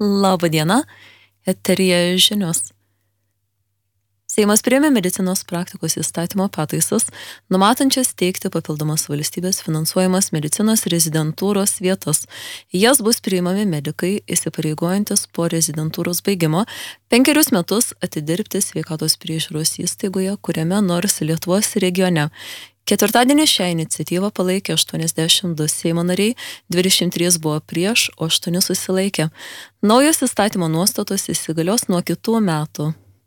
Labą dieną, eteryje žinios. Seimas priėmė medicinos praktikos įstatymo pataisas, numatančias teikti papildomas valstybės finansuojamas medicinos rezidentūros vietas. Į jas bus priimami medikai, įsipareigojantis po rezidentūros baigimo 5 metus atidirbti sveikatos priežiūros įstaigoje, kuriame nors Lietuvos regione. Ketvirtadienį šią iniciatyvą palaikė 82 Seimo nariai, 23 buvo prieš, o 8 susilaikė. Naujos įstatymo nuostatos įsigalios nuo kitų metų.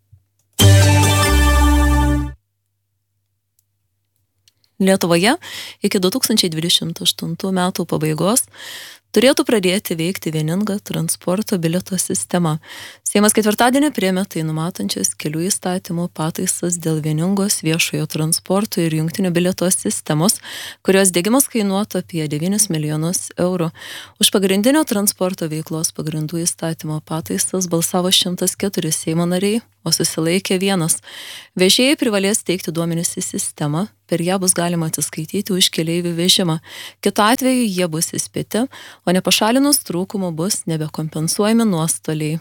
Lietuvoje iki 2028 metų pabaigos turėtų pradėti veikti vieninga transporto bilieto sistema. Seimas ketvirtadienį priėmė tai numatančias kelių įstatymų pataisas dėl vieningos viešojo transporto ir jungtinių bilieto sistemos, kurios diegimas kainuotų apie 9 milijonus eurų. Už pagrindinio transporto veiklos pagrindų įstatymo pataisas balsavo 104 Seimo nariai, o susilaikė 1. Vežėjai privalės teikti duomenis į sistemą, per ją bus galima atsiskaityti už keleivių vežimą. Kitu atveju jie bus įspėti, o nepašalinus trūkumų bus nebekompensuojami nuostoliai.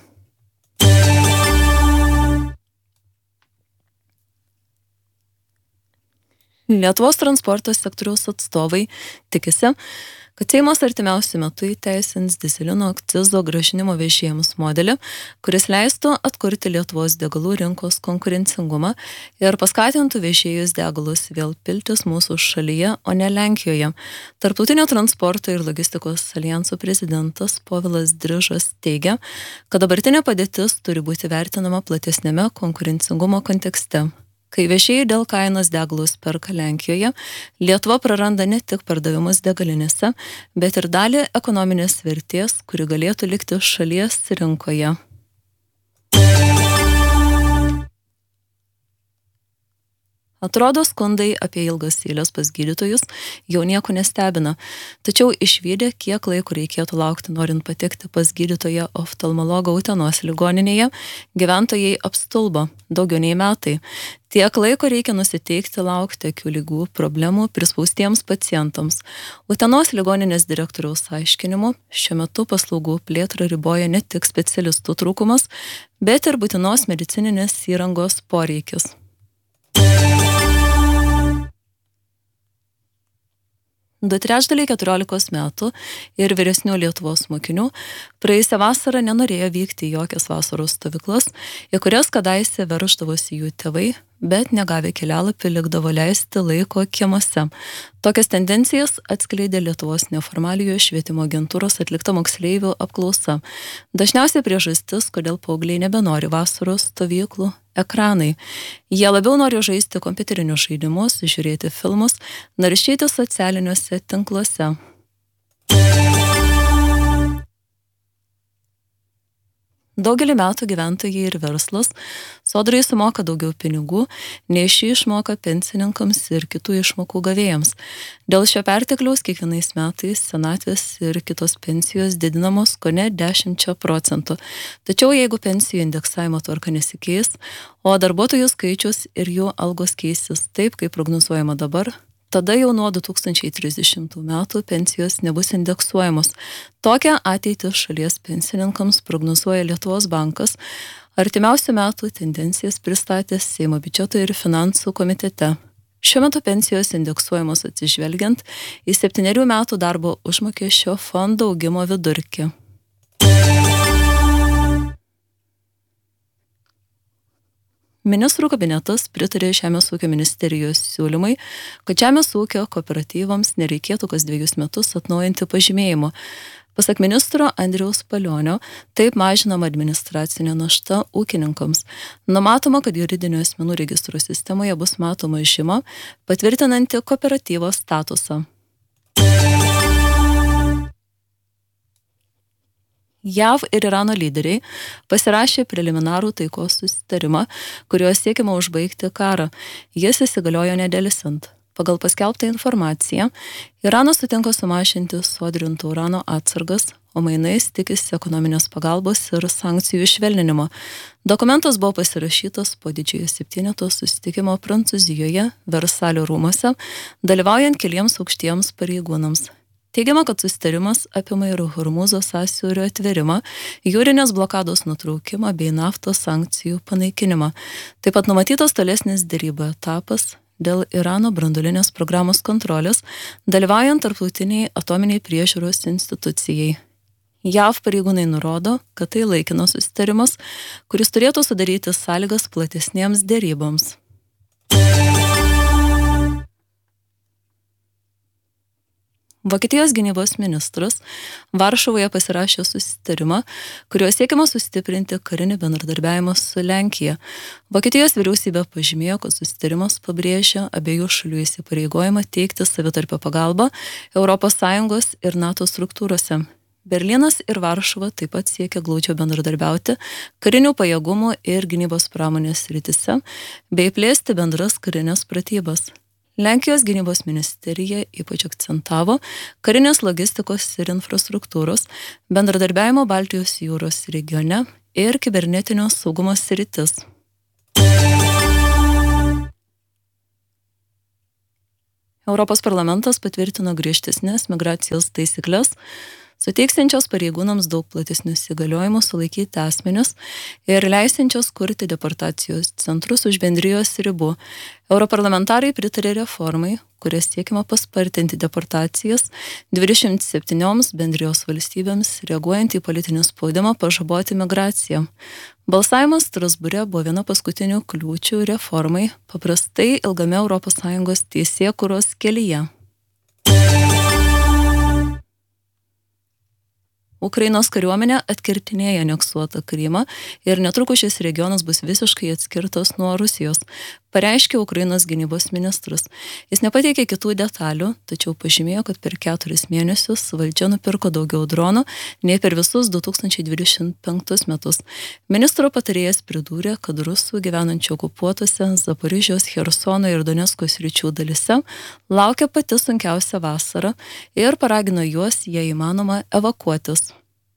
Lietuvos transporto sektoriaus atstovai tikisi, kad Seimas artimiausiu metu įteisins dyzelino akcizo grąžinimo vežėjams modelį, kuris leistų atkurti Lietuvos degalų rinkos konkurencingumą ir paskatintų vežėjus degalus vėl piltis mūsų šalyje, o ne Lenkijoje. Tarptautinio transporto ir logistikos alijanso prezidentas Povilas Drižas teigia, kad dabartinė padėtis turi būti vertinama platesnėme konkurencingumo kontekste. Kai vežėjai dėl kainos degalus perka Lenkijoje, Lietuva praranda ne tik pardavimus degalinėse, bet ir dalį ekonominės vertės, kuri galėtų likti šalies rinkoje. Atrodo, skundai apie ilgas eiles pas gydytojus jau nieko nestebina, tačiau išvydę, kiek laiko reikėtų laukti norint patekti pas gydytoją oftalmologą Utenos ligoninėje, gyventojai apstulbo daugiau nei metai. Tiek laiko reikia nusiteikti laukti akių ligų problemų prispaustiems pacientams. Utenos ligoninės direktoriaus aiškinimu, šiuo metu paslaugų plėtrą riboja ne tik specialistų trūkumas, bet ir būtinos medicininės įrangos poreikis. 2/3 14 metų ir vyresnių Lietuvos mokinių praėjusią vasarą nenorėjo vykti į jokias vasaros stovyklas, į kurias kadaise verždavosi jų tėvai, bet negavę kelialapį likdavo leisti laiko kiemuose. Tokias tendencijas atskleidė Lietuvos neformaliojo švietimo agentūros atlikta moksleivių apklausa. Dažniausiai priežastis, kodėl paaugliai nebenori vasaros stovyklų – ekranai. Jie labiau nori žaisti kompiuterinius žaidimus, žiūrėti filmus, naršyti socialiniuose tinkluose. Daugelį metų gyventojai ir verslas sodrai sumoka daugiau pinigų, nei šį išmoka pensininkams ir kitų išmokų gavėjams. Dėl šio pertekliaus kiekvienais metais senatvės ir kitos pensijos didinamos kone 10%. Tačiau jeigu pensijų indeksavimo tvarka nesikeis, o darbuotojų skaičius ir jų algos keisis taip, kaip prognozuojama dabar, tada jau nuo 2030 metų pensijos nebus indeksuojamos. Tokią ateitį šalies pensininkams prognozuoja Lietuvos bankas. Artimiausių metų tendencijas pristatė Seimo biudžeto ir finansų komitete. Šiuo metu pensijos indeksuojamos atsižvelgiant į 7 metų darbo užmokesčio fondo augimo vidurkį. Ministrų kabinetas pritarė Žemės ūkio ministerijos siūlymai, kad žemės ūkio kooperatyvams nereikėtų kas 2 metus atnaujinti pažymėjimo. Pasak ministro Andriaus Palionio, taip mažinama administracinė našta ūkininkams. Numatoma, kad juridinių asmenų registrų sistemoje bus matoma žyma, patvirtinanti kooperatyvo statusą. JAV ir Irano lyderiai pasirašė preliminarų taikos susitarimą, kuriuo siekiama užbaigti karą. Jis įsigaliojo nedelsiant. Pagal paskelbtą informaciją, Iranas sutinka sumažinti sodrintų urano atsargas, o mainais tikisi ekonominės pagalbos ir sankcijų švelninimo. Dokumentas buvo pasirašytas po didžiojo 7 susitikimo Prancūzijoje, Versalio rūmuose, dalyvaujant keliems aukštiems pareigūnams. Teigiama, kad susitarimas apima ir Hormūzo sąsiaurio atvėrimą, jūrinės blokados nutraukimą bei naftos sankcijų panaikinimą. Taip pat numatytas tolesnis derybų etapas dėl Irano branduolinės programos kontrolės, dalyvaujant tarptautiniai atominiai priežiūros institucijai. JAV pareigūnai nurodo, kad tai laikinas susitarimas, kuris turėtų sudaryti sąlygas platesniems deryboms. Vokietijos gynybos ministras Varšuvoje pasirašė susitarimą, kuriuo siekiama sustiprinti karinį bendradarbiavimą su Lenkija. Vokietijos vyriausybė pažymėjo, kad susitarimas pabrėžia abiejų šalių įsipareigojimą teikti savitarpio pagalbą ES ir NATO struktūrose. Berlynas ir Varšuva taip pat siekia glaudžiau bendradarbiauti karinių pajėgumų ir gynybos pramonės srityse bei plėsti bendras karinės pratybas. Lenkijos gynybos ministerija ypač akcentavo karinės logistikos ir infrastruktūros, bendradarbiavimo Baltijos jūros regione ir kibernetinio saugumo sritis. Europos parlamentas patvirtino griežtesnės migracijos taisyklės, suteiksiančios pareigūnams daug platesnius įgaliojimus sulaikyti asmenis ir leisiančios kurti deportacijos centrus už bendrijos ribų. Europarlamentarai pritarė reformai, kurias siekiama paspartinti deportacijas 27 bendrijos valstybėms, reaguojant į politinį spaudimą pažaboti migraciją. Balsavimas Strasbūre buvo viena paskutinių kliūčių reformai, paprastai ilgame ES teisėkūros kelyje. Ukrainos kariuomenė atkirtinėja aneksuotą Krymą ir netrukus šis regionas bus visiškai atskirtas nuo Rusijos, pareiškė Ukrainos gynybos ministras. Jis nepateikė kitų detalių, tačiau pažymėjo, kad per 4 mėnesius valdžia nupirko daugiau dronų nei per visus 2025 metus. Ministro patarėjas pridūrė, kad rusų gyvenančių okupuotose Zaporižijos, Chersono ir Donecko sričių dalyse laukia pati sunkiausia vasara ir paragino juos, jei įmanoma, evakuotis.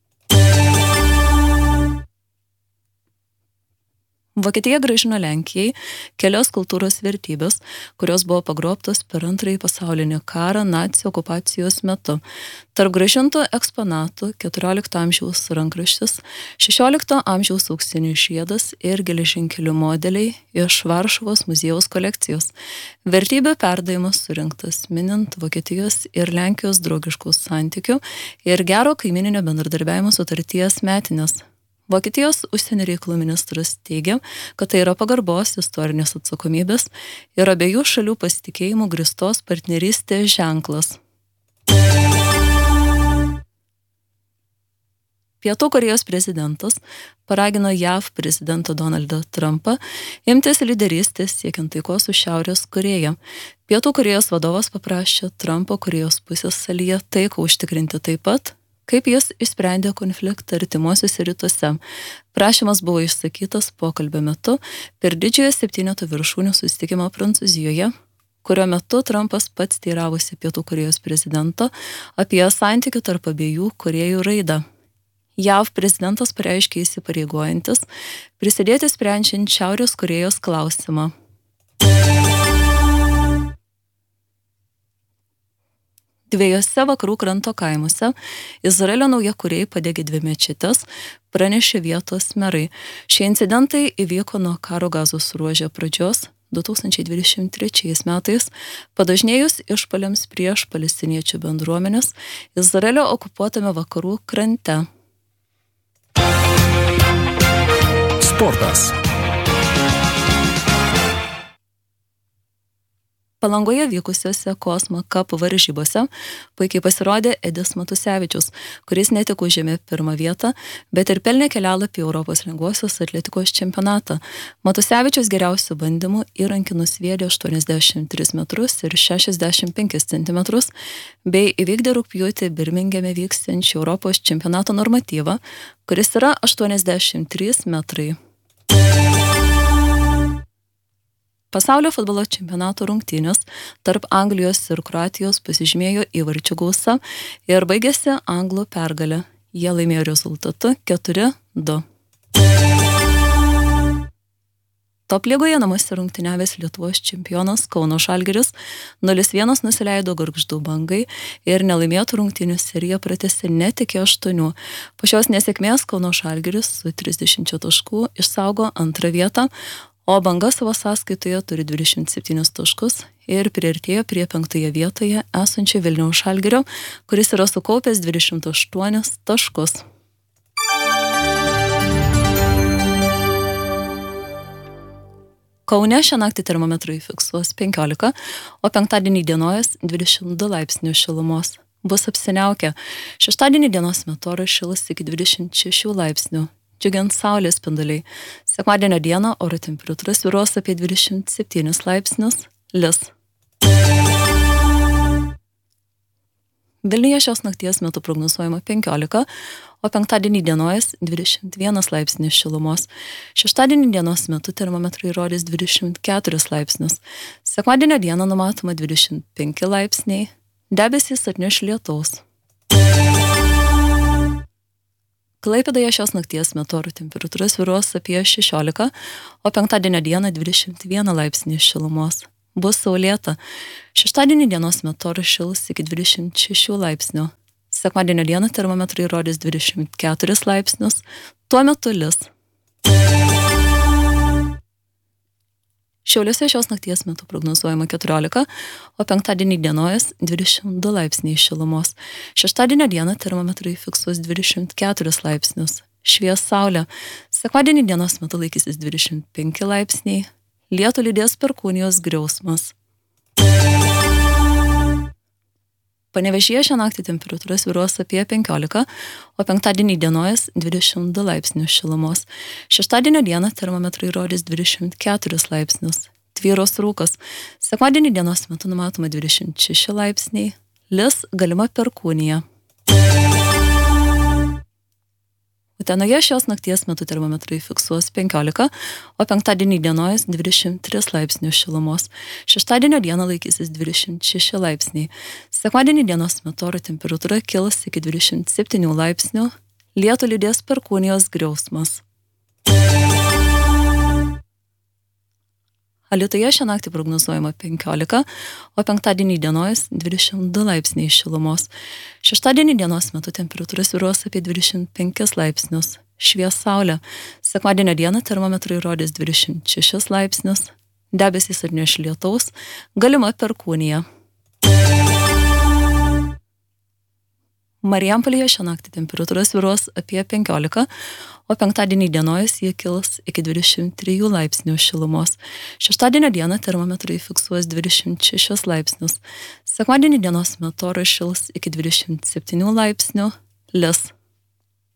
Vokietija grąžino Lenkijai kelias kultūros vertybės, kurios buvo pagrobtos per Antrąjį pasaulinį karą nacių okupacijos metu. Tarp grąžintų eksponatų 14 amžiaus rankraštis, 16 amžiaus auksinis žiedas ir geležinkelių modeliai iš Varšuvos muziejaus kolekcijos. Vertybių perdavimas surinktas minint Vokietijos ir Lenkijos draugiškų santykių ir gero kaimininio bendradarbiavimo sutarties metines. Vokietijos užsienio reikalų ministras teigia, kad tai yra pagarbos, istorinės atsakomybės ir abiejų šalių pasitikėjimų grįstos partnerystės ženklas. Pietų Korėjos prezidentas paragino JAV prezidentą Donaldą Trumpą imtis lyderystės siekiant taikos su Šiaurės Korėja. Pietų Korėjos vadovas paprašė Trumpo Korėjos pusiasalyje taiką užtikrinti taip pat, kaip jis išsprendė konfliktą artimuosiuose rytuose. Prašymas buvo išsakytas pokalbio metu per didžiojo 7 viršūnių susitikimą Prancūzijoje, kurio metu Trumpas pats teiravosi Pietų Korėjos prezidento apie santykių tarp abiejų Korėjų raidą. JAV prezidentas pareiškė įsipareigojantis prisidėti sprendžiant Šiaurės Korėjos klausimą. Dviejose vakarų kranto kaimuose Izraelio naujakuriai padegė 2 mečetes, pranešė vietos merai. Šie incidentai įvyko nuo karo Gazos ruože pradžios 2023 metais, padažnėjus išpuoliams prieš palestiniečių bendruomenės Izraelio okupuotame vakarų krante. Sportas. Palangoje vykusiuose Cosmo Cup varžybose puikiai pasirodė Edis Matusevičius, kuris ne tik užėmė 1 vietą, bet ir pelnė kelialapį Europos lengvosios atletikos čempionatą. Matusevičius geriausių bandymų įrankį nusviedė 83 metrus ir 65 centimetrus, bei įvykdė rugpjūtį Birmingeme vyksiančio Europos čempionato normatyvą, kuris yra 83 metrai. Pasaulio futbolo čempionato rungtynės tarp Anglijos ir Kroatijos pasižymėjo įvarčių gausa ir baigėsi anglų pergalė. Jie laimėjo rezultatu 4-2. Top lygoje namuose rungtyniavęs Lietuvos čempionas Kauno Žalgiris 0-1 nusileido Gargždų Bangai ir nelaimėtų rungtynių seriją pratęsė net iki 8. Po šios nesėkmės Kauno Žalgiris su 30 taškų išsaugo antrą vietą, o Banga savo sąskaitoje turi 27 taškus ir priartėjo prie 5 vietoje esančio Vilniaus Žalgirio, kuris yra sukaupęs 28 taškus. Kaune šią naktį termometrai fiksuos 15, o penktadienį dienojas 22 laipsnių šilumos. Bus apsiniaukę. Šeštadienį dienos metu oras šils iki 26 laipsnių. Džiugins saulės spinduliai. Sekmadienio dieną oro temperatūra svyruos apie 27 laipsnius. Lis. Vilniuje šios nakties metu prognozuojama 15, o penktadienį dienojas 21 laipsnis šilumos. Šeštadienį dienos metu termometrai rodys 24 laipsnius. Sekmadienio dieną numatoma 25 laipsniai. Debesys atneš lietaus. Klaipėdoje šios nakties metu oro temperatūra svyruos apie 16, o penktadienio dieną 21 laipsnis šilumos. Bus saulėta. Šeštadienį dienos metu oras šils iki 26 laipsnių. Sekmadienio dieną termometrai rodys 24 laipsnius. Tuo metu lis. Šiauliuose šios nakties metu prognozuojama 14, o penktadienį dienojas 22 laipsniai šilumos. Šeštadienio dieną termometrai fiksuos 24 laipsnius. Švies saulė. Sekmadienį dienos metu laikysis 25 laipsniai. Lietų lydės perkūnijos griausmas. Panevėžyje šią naktį temperatūra svyruos apie 15, o penktadienį dienojas 22 laipsnių šilumos. Šeštadienio dieną termometrai rodys 24 laipsnius. Tvyros rūkas. Sekmadienį dienos metu numatoma 26 laipsniai. Lis galima perkūnija. Utenoje šios nakties metu termometrai fiksuos 15, o penktadienį dienojas 23 laipsnių šilumos. Šeštadienio dieną laikysis 26 laipsniai. Sekmadienį dienos metu oro temperatūra kils iki 27 laipsnių. Lietų lydės perkūnijos griausmas. Alytuje šią naktį prognozuojama 15, o penktadienį dienojas 22 laipsniai šilumos. Šeštadienį dienos metu temperatūra svyruos apie 25 laipsnius. Švies saulė. Sekmadienio dieną termometrai rodys 26 laipsnius. Debesys atneš lietaus. Galima perkūnija. Marijampolėje šią naktį temperatūra svyruos apie 15, o penktadienį dienojas jie kils iki 23 laipsnių šilumos. Šeštadienio dieną termometrai fiksuos 26 laipsnius. Sekmadienį dienos metu oras šils iki 27 laipsnių. Lis.